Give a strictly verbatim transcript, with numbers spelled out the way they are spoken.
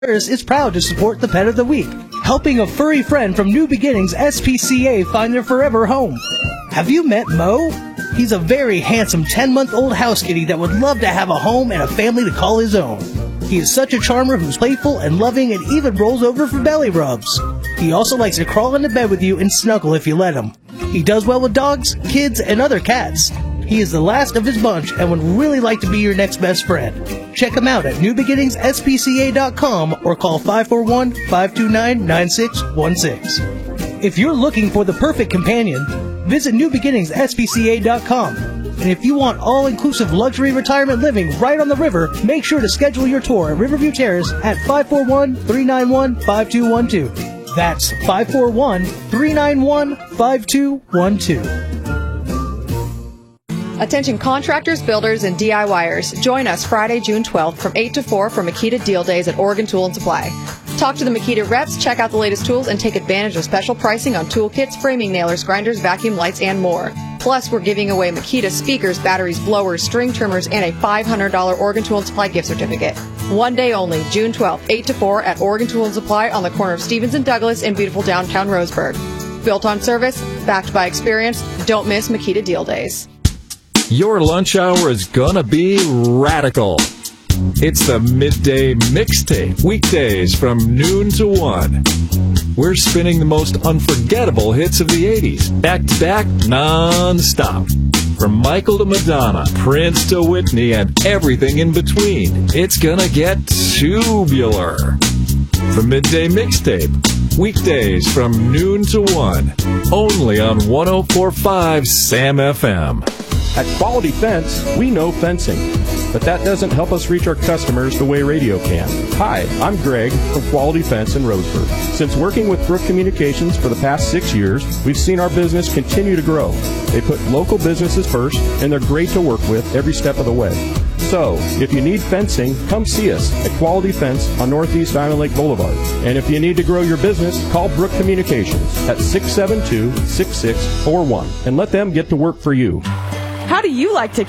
is proud to support the Pet of the Week, helping a furry friend from New Beginnings S P C A find their forever home. Have you met Mo? He's a very handsome ten-month-old house kitty that would love to have a home and a family to call his own. He is such a charmer who's playful and loving and even rolls over for belly rubs. He also likes to crawl into bed with you and snuggle if you let him. He does well with dogs, kids, and other cats. He is the last of his bunch and would really like to be your next best friend. Check him out at new beginnings S P C A dot com or call five four one, five two nine, nine six one six. If you're looking for the perfect companion, visit new beginnings S P C A dot com. And if you want all-inclusive luxury retirement living right on the river, make sure to schedule your tour at Riverview Terrace at five four one, three nine one, five two one two. That's five four one, three nine one, five two one two. Attention contractors, builders, and DIYers. Join us Friday, June twelfth from eight to four for Makita Deal Days at Oregon Tool and Supply. Talk to the Makita reps, check out the latest tools, and take advantage of special pricing on toolkits, framing nailers, grinders, vacuum lights, and more. Plus, we're giving away Makita speakers, batteries, blowers, string trimmers, and a five hundred dollars Oregon Tool and Supply gift certificate. One day only, June twelfth, eight to four at Oregon Tool and Supply on the corner of Stevens and Douglas in beautiful downtown Roseburg. Built on service, backed by experience. Don't miss Makita Deal Days. Your lunch hour is gonna be radical. It's the Midday Mixtape, weekdays from noon to one. We're spinning the most unforgettable hits of the eighties, back to back, non-stop. From Michael to Madonna, Prince to Whitney, and everything in between. It's gonna get tubular. The Midday Mixtape, weekdays from noon to one, only on one oh four point five Sam F M. At Quality Fence, we know fencing, but that doesn't help us reach our customers the way radio can. Hi, I'm Greg from Quality Fence in Roseburg. Since working with Brook Communications for the past six years, we've seen our business continue to grow. They put local businesses first, and they're great to work with every step of the way. So, if you need fencing, come see us at Quality Fence on Northeast Island Lake Boulevard. And if you need to grow your business, call Brook Communications at six seven two, six six four one and let them get to work for you. How do you like to